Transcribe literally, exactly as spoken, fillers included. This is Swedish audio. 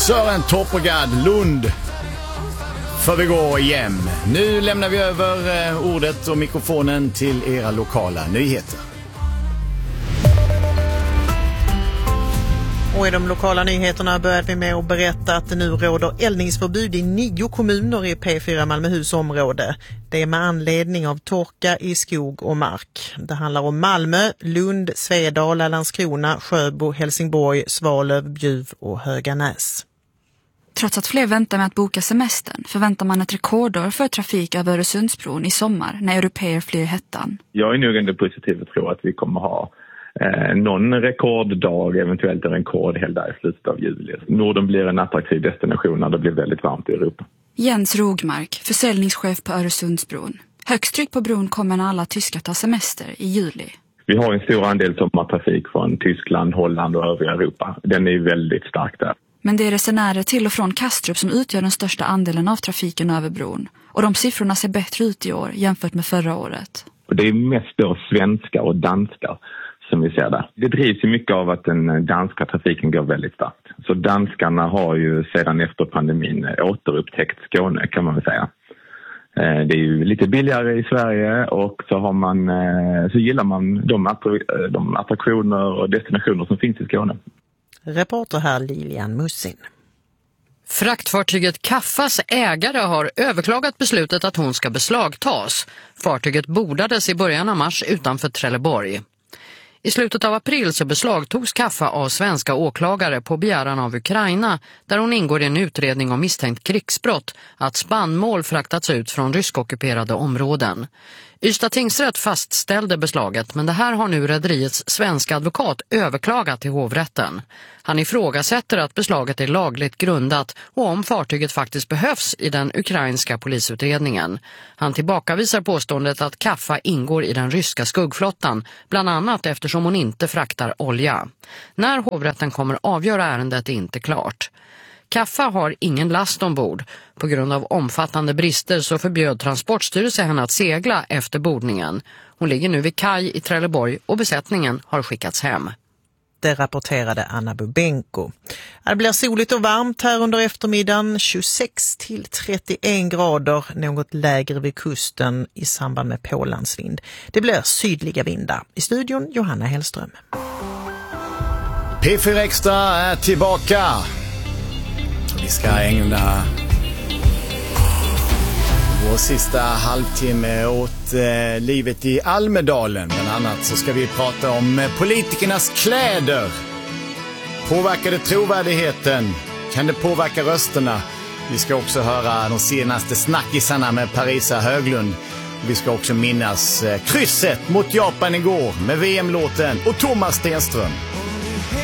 Sören Toppergaard, Lund för vi gå igen. Nu lämnar vi över ordet och mikrofonen till era lokala nyheter. Och i de lokala nyheterna börjar vi med att berätta att det nu råder eldningsförbud i nio kommuner i P fyra Malmöhus område. Det är med anledning av torka i skog och mark. Det handlar om Malmö, Lund, Svedala, Landskrona, Sjöbo, Helsingborg, Svalöv, Bjuv och Höganäs. Trots att fler väntar med att boka semestern förväntar man ett rekordår för trafik över Öresundsbron i sommar när europeer flyr hettan. Jag är nog ändå positiv att tro att vi kommer ha Eh, någon rekorddag, eventuellt en rekordhelg i slutet av juli. Norden blir en attraktiv destination när det blir väldigt varmt i Europa. Jens Rogmark, försäljningschef på Öresundsbron. Högst tryck på bron kommer när alla tyskar tar semester i juli. Vi har en stor andel sommartrafik från Tyskland, Holland och övriga Europa. Den är väldigt stark där. Men det är resenärer till och från Kastrup som utgör den största andelen av trafiken över bron. Och de siffrorna ser bättre ut i år jämfört med förra året. Och det är mest då svenskar och danskar som vi ser där. Det drivs ju mycket av att den danska trafiken går väldigt starkt. Så danskarna har ju sedan efter pandemin återupptäckt Skåne, kan man väl säga. Det är ju lite billigare i Sverige och så har man så gillar man de, attra- de attraktioner och destinationer som finns i Skåne. Reporter här Lilian Mussin. Fraktfartyget Kaffas ägare har överklagat beslutet att hon ska beslagtas. Fartyget bordades i början av mars utanför Trelleborg. I slutet av april så beslagtogs Kaffa av svenska åklagare på begäran av Ukraina, där hon ingår i en utredning om misstänkt krigsbrott, att spannmål fraktats ut från ryskockuperade områden. Ystad tingsrätt fastställde beslaget, men det här har nu rederiets svenska advokat överklagat till hovrätten. Han ifrågasätter att beslaget är lagligt grundat och om fartyget faktiskt behövs i den ukrainska polisutredningen. Han tillbakavisar påståendet att Kaffa ingår i den ryska skuggflottan, bland annat eftersom hon inte fraktar olja. När hovrätten kommer avgöra ärendet är inte klart. Kaffa har ingen last ombord. På grund av omfattande brister så förbjöd Transportstyrelsen henne att segla efter bordningen. Hon ligger nu vid kaj i Trelleborg och besättningen har skickats hem. Det rapporterade Anna Bubenko. Det blir soligt och varmt här under eftermiddagen, tjugosex till trettioen grader, något lägre vid kusten i samband med pålandsvind. Det blir sydliga vindar. I studion Johanna Hellström. P fyra Extra är tillbaka. Vi ska ägna vår sista halvtimme åt eh, livet i Almedalen. Bland annat så ska vi prata om eh, politikernas kläder. Påverkar det trovärdigheten? Kan det påverka rösterna? Vi ska också höra de senaste snackisarna med Parisa Höglund. Vi ska också minnas eh, krysset mot Japan igår med V M-låten och Thomas Stenström.